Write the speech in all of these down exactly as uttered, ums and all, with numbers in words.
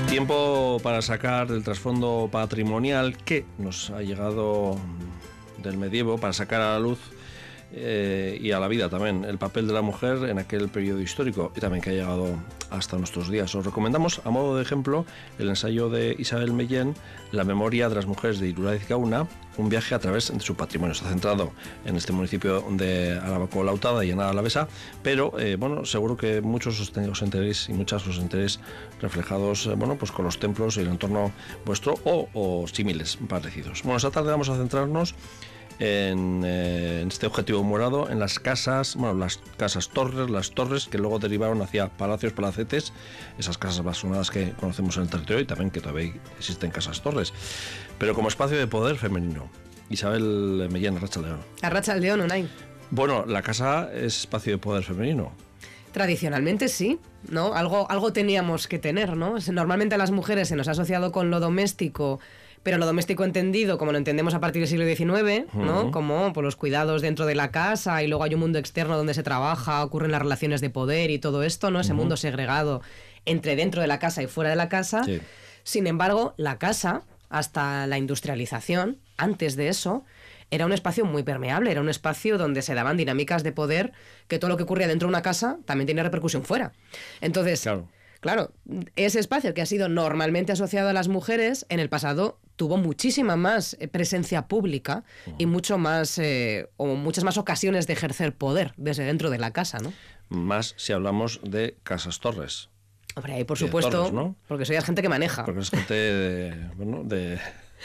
Tiempo para sacar del trasfondo patrimonial que nos ha llegado del medievo, para sacar a la luz eh, y a la vida también el papel de la mujer en aquel periodo histórico y también que ha llegado hasta nuestros días. Os recomendamos, a modo de ejemplo, el ensayo de Isabel Mellén, La memoria de las mujeres de Iruraiz Gauna, un viaje a través de su patrimonio. Está centrado en este municipio de Arabako-Lautada y en Alavesa, pero eh, bueno, seguro que muchos os, os enteréis y muchas os enteréis reflejados eh, bueno, pues con los templos y el entorno vuestro o, o símiles parecidos. Bueno, esta tarde vamos a centrarnos en, eh, en este objetivo morado, en las casas, bueno, las casas torres, las torres que luego derivaron hacia palacios, palacetes, esas casas blasonadas que conocemos en el territorio y también que todavía existen casas torres, pero como espacio de poder femenino. Isabel Mellén, Arratsaldeon. Arratsaldeon, Unai. Bueno, la casa es espacio de poder femenino. Tradicionalmente sí, ¿no? Algo, algo teníamos que tener, ¿no? Normalmente a las mujeres se nos ha asociado con lo doméstico, pero lo doméstico entendido como lo entendemos a partir del siglo diecinueve, ¿no? Uh-huh. Como por los cuidados dentro de la casa, y luego hay un mundo externo donde se trabaja, ocurren las relaciones de poder y todo esto, ¿no? Ese uh-huh. mundo segregado entre dentro de la casa y fuera de la casa. Sí. Sin embargo, la casa, hasta la industrialización, antes de eso, era un espacio muy permeable, era un espacio donde se daban dinámicas de poder, que todo lo que ocurría dentro de una casa también tenía repercusión fuera. Entonces, claro. Claro, ese espacio que ha sido normalmente asociado a las mujeres, en el pasado tuvo muchísima más presencia pública uh-huh. y mucho más eh, o muchas más ocasiones de ejercer poder desde dentro de la casa, ¿no? Más si hablamos de casas torres. Hombre, ahí por supuesto, torres, ¿no? Porque soy gente que maneja. Porque es gente de, bueno, de...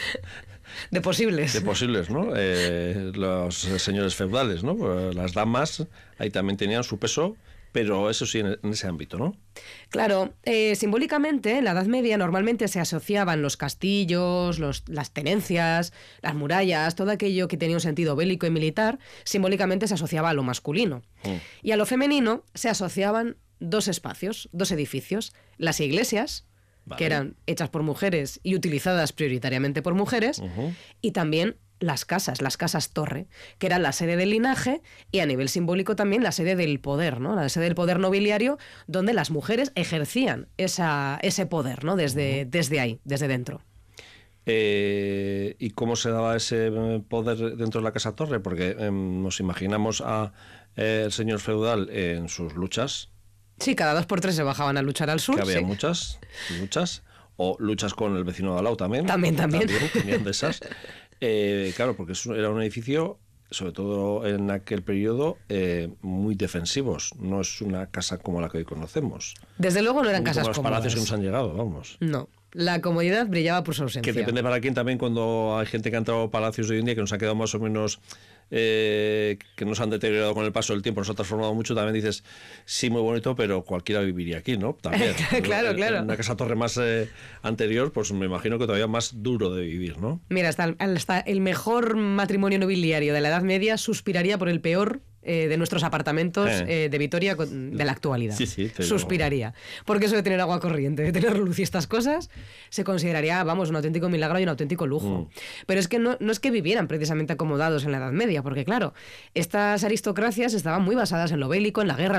de posibles. De posibles, ¿no? Eh, los señores feudales, ¿no? Las damas ahí también tenían su peso, pero eso sí, en ese ámbito, ¿no? Claro, eh, simbólicamente, en la Edad Media normalmente se asociaban los castillos, los, las tenencias, las murallas, todo aquello que tenía un sentido bélico y militar, simbólicamente se asociaba a lo masculino. Mm. Y a lo femenino se asociaban dos espacios, dos edificios, las iglesias, vale. que eran hechas por mujeres y utilizadas prioritariamente por mujeres, uh-huh. y también las casas, las casas torre, que eran la sede del linaje y a nivel simbólico también la sede del poder, ¿no? La sede del poder nobiliario, donde las mujeres ejercían esa, ese poder, ¿no? Desde, uh-huh. desde ahí, desde dentro. Eh, ¿Y cómo se daba ese poder dentro de la casa torre? Porque eh, nos imaginamos a eh, el señor feudal en sus luchas. Sí, cada dos por tres se bajaban a luchar al sur. Que había sí. muchas luchas, o luchas con el vecino de al lado también. También, también. También tenían de esas. Eh, claro, porque era un edificio, sobre todo en aquel periodo, eh, muy defensivos. No es una casa como la que hoy conocemos. Desde luego no eran muy casas como los cómodas. palacios que nos han llegado, vamos. No. La comodidad brillaba por su ausencia. Que depende para quién también, cuando hay gente que ha entrado a palacios de hoy en día que nos ha quedado más o menos, eh, que nos han deteriorado con el paso del tiempo, nos ha transformado mucho, también dices, sí, muy bonito, pero cualquiera viviría aquí, ¿no? También. claro, en, claro. En una casa torre más eh, anterior, pues me imagino que todavía más duro de vivir, ¿no? Mira, hasta, hasta el mejor matrimonio nobiliario de la Edad Media suspiraría por el peor Eh, de nuestros apartamentos eh. Eh, de Vitoria de la actualidad. Sí, sí, suspiraría. Porque eso de tener agua corriente, de tener luz y estas cosas, se consideraría, vamos, un auténtico milagro y un auténtico lujo. Mm. Pero es que no, no es que vivieran precisamente acomodados en la Edad Media, porque claro, estas aristocracias estaban muy basadas en lo bélico, en la guerra,